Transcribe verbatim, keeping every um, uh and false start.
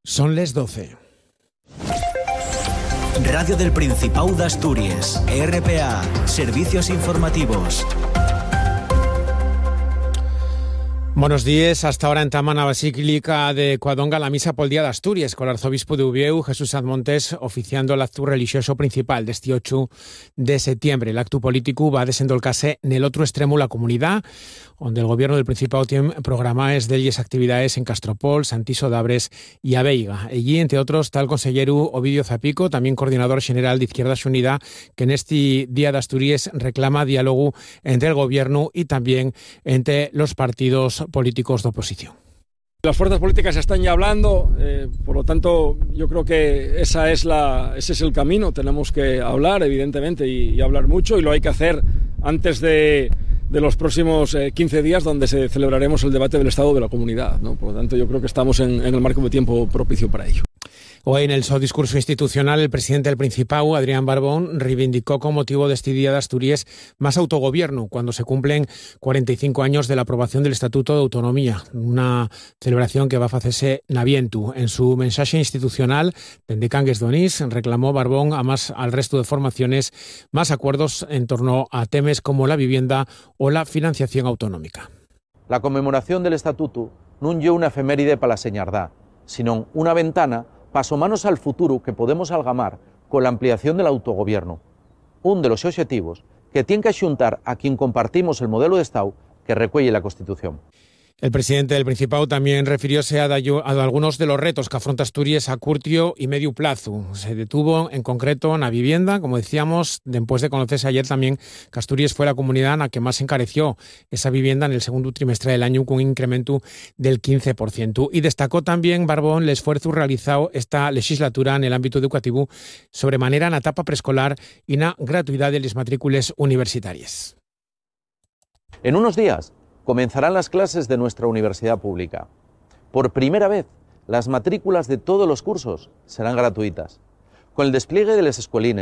Son les doce. Radio del Principado de Asturias, R P A, Servicios Informativos. Buenos días. Hasta ahora entama na Basílica de Cuadonga la misa pol Día de Asturias, con el arzobispo de Ubieu, Jesús Admontes, oficiando el acto religioso principal de este ocho de septiembre. El acto político va a desendolcarse en el otro extremo la comunidad, donde el gobierno del Principado tiene programadas de ellas actividades en Castropol, Santiso d'Abres y Abeiga. Allí, entre otros, está el consellero Ovidio Zapico, también coordinador general de Izquierdas Unidas, que en este Día de Asturias reclama diálogo entre el gobierno y también entre los partidos políticos de oposición. Las fuerzas políticas están ya hablando, eh, por lo tanto yo creo que esa es la, ese es el camino. Tenemos que hablar, evidentemente, y, y hablar mucho, y lo hay que hacer antes de, de los próximos eh, quince días, donde se celebraremos el debate del estado de la comunidad, ¿no? Por lo tanto yo creo que estamos en, en el marco de tiempo propicio para ello. Hoy, en el su discurso institucional, el presidente del Principado, Adrián Barbón, reivindicó con motivo de este Día de Asturias más autogobierno, cuando se cumplen cuarenta y cinco años de la aprobación del Estatuto de Autonomía, una celebración que va a hacerse navientu. En su mensaje institucional, dende Cangues d'Onís, reclamó Barbón, a más al resto de formaciones, más acuerdos en torno a temas como la vivienda o la financiación autonómica. La conmemoración del Estatuto non lle unha efeméride para la señardá, sino una ventana pasomanos al futuro que podemos algamar con la ampliación del autogobierno, un de los objetivos que tiene que xuntar a quien compartimos el modelo de Estado que recuelle la Constitución. El presidente del Principado también refirióse a, dayo, a algunos de los retos que afronta Asturias a curto y medio plazo. Se detuvo en concreto en la vivienda, como decíamos, después de conocerse ayer también que Asturias fue la comunidad en la que más encareció esa vivienda en el segundo trimestre del año, con un incremento del quince por ciento. Y destacó también Barbón el esfuerzo realizado esta legislatura en el ámbito educativo, sobremanera en la etapa preescolar y en la gratuidad de las matrículas universitarias. En unos días comenzarán las clases de nuestra universidad pública. Por primera vez, las matrículas de todos los cursos serán gratuitas. Con el despliegue de las escuelines,